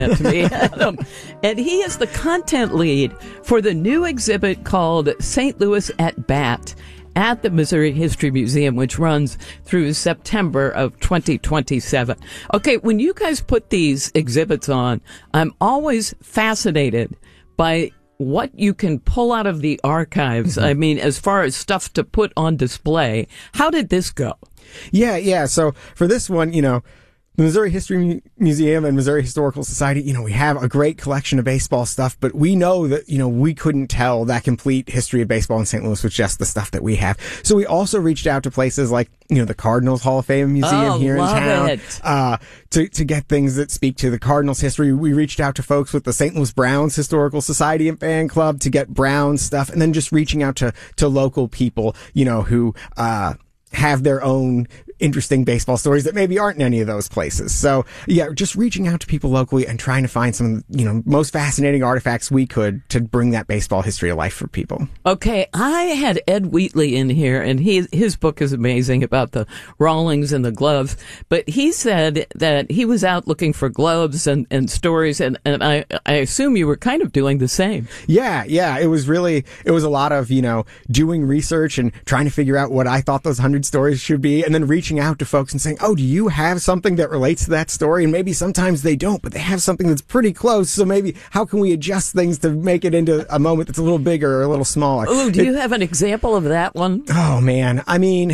to me, Adam. And he is the content lead for the new exhibit called St. Louis at Bat at the Missouri History Museum, which runs through September of 2027. Okay, when you guys put these exhibits on, I'm always fascinated by what you can pull out of the archives. I mean, as far as stuff to put on display. How did this go? Yeah. So for this one, the Missouri History Museum and Missouri Historical Society, we have a great collection of baseball stuff, but we know that, we couldn't tell that complete history of baseball in St. Louis with just the stuff that we have. So we also reached out to places like, the Cardinals Hall of Fame Museum here in town, to get things that speak to the Cardinals history. We reached out to folks with the St. Louis Browns Historical Society and Fan Club to get Browns stuff, and then just reaching out to local people, who, have their own interesting baseball stories that maybe aren't in any of those places. So yeah, just reaching out to people locally and trying to find some, most fascinating artifacts we could to bring that baseball history to life for people. Okay. I had Ed Wheatley in here, and his book is amazing about the Rawlings and the gloves, but he said that he was out looking for gloves and stories, and I assume you were kind of doing the same. Yeah. It was a lot of, doing research and trying to figure out what I thought those 100 stories should be, and then reaching out to folks and saying, oh, do you have something that relates to that story? And maybe sometimes they don't, but they have something that's pretty close. So maybe how can we adjust things to make it into a moment that's a little bigger or a little smaller? Oh, do you have an example of that one? Oh, man. I mean,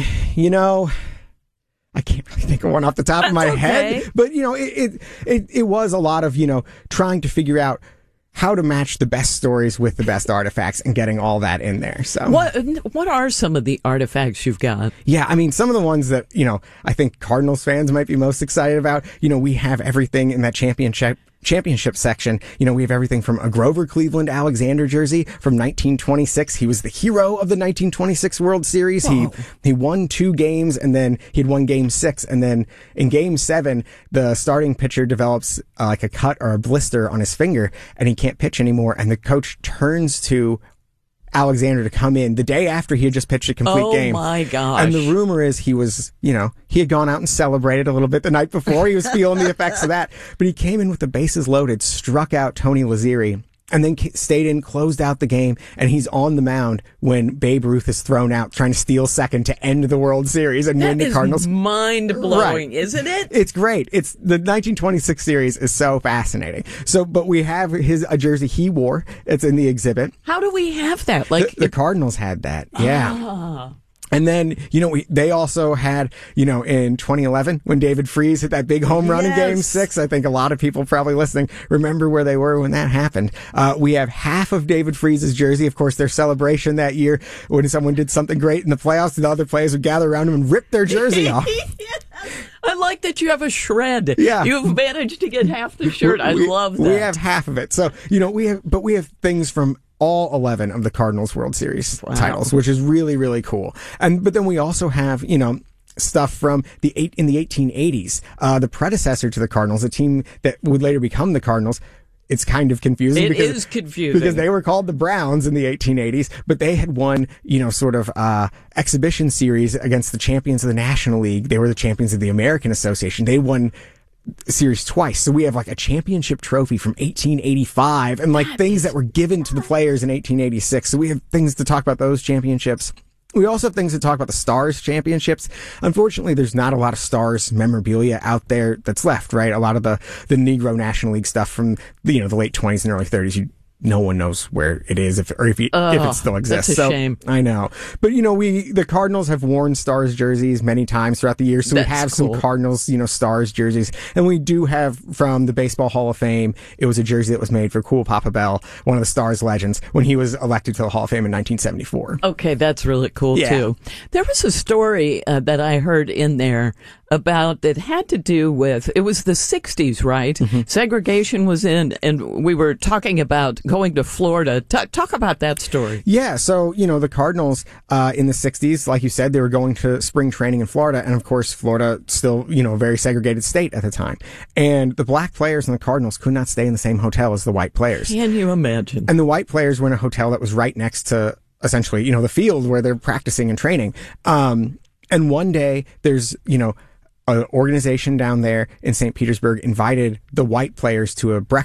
I can't really think of one off the top of my head, but it was a lot of, trying to figure out how to match the best stories with the best artifacts and getting all that in there. So what are some of the artifacts you've got? Yeah, I mean, some of the ones that, I think Cardinals fans might be most excited about, we have everything in that championship section. We have everything from a Grover Cleveland Alexander jersey from 1926. He was the hero of the 1926 World Series. Whoa. He won 2 games, and then he'd won game 6. And then in game 7, the starting pitcher develops like a cut or a blister on his finger, and he can't pitch anymore. And the coach turns to Alexander to come in the day after he had just pitched a complete game. Oh my gosh. And the rumor is he was, he had gone out and celebrated a little bit the night before. He was feeling the effects of that. But he came in with the bases loaded, struck out Tony Lazzeri, and then stayed in, closed out the game, and he's on the mound when Babe Ruth is thrown out, trying to steal second to end the World Series and win the Cardinals. That is mind-blowing, isn't it? It's great. The 1926 series is so fascinating. So, but we have a jersey he wore. It's in the exhibit. How do we have that? The Cardinals had that. Yeah. And then, they also had, in 2011, when David Freese hit that big home run in Game 6, I think a lot of people probably listening remember where they were when that happened. We have half of David Freese's jersey. Of course, their celebration that year, when someone did something great in the playoffs, the other players would gather around him and rip their jersey off. I like that you have a shred. Yeah. You've managed to get half the shirt. I love that. We have half of it. So, we have things from all 11 of the Cardinals World Series titles, which is really, really cool. But then we also have, stuff from in the 1880s, the predecessor to the Cardinals, a team that would later become the Cardinals. It's kind of confusing. It is confusing. Because they were called the Browns in the 1880s, but they had won, exhibition series against the champions of the National League. They were the champions of the American Association. They won series twice. So we have like a championship trophy from 1885 and things that were given to the players in 1886. So we have things to talk about those championships. We also have things to talk about the Stars championships. Unfortunately, there's not a lot of Stars memorabilia out there that's left, right? A lot of the Negro National League stuff from the late 20s and early 30s, no one knows where it is if it still exists. That's a shame. I know. But, the Cardinals have worn Stars jerseys many times throughout the year. So we have some Cardinals, Stars jerseys. And we do have from the Baseball Hall of Fame, it was a jersey that was made for Cool Papa Bell, one of the Stars legends, when he was elected to the Hall of Fame in 1974. Okay, that's really cool, too. There was a story that I heard in there about that had to do with, it was the 60s, right? Mm-hmm. Segregation was in, and we were talking about going to Florida. Talk about that story. Yeah, so, the Cardinals in the 60s, like you said, they were going to spring training in Florida, and of course, Florida still, a very segregated state at the time. And the black players in the Cardinals could not stay in the same hotel as the white players. Can you imagine? And the white players were in a hotel that was right next to, essentially, the field where they're practicing and training. And one day, there's, an organization down there in St. Petersburg invited the white players to a breakfast